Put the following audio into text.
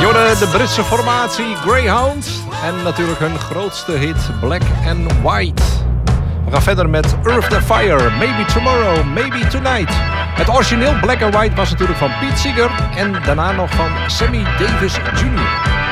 De Britse formatie Greyhound en natuurlijk hun grootste hit Black and White. We gaan verder met Earth and Fire, Maybe Tomorrow, Maybe Tonight. Het origineel Black and White was natuurlijk van Pete Seeger en daarna nog van Sammy Davis Jr.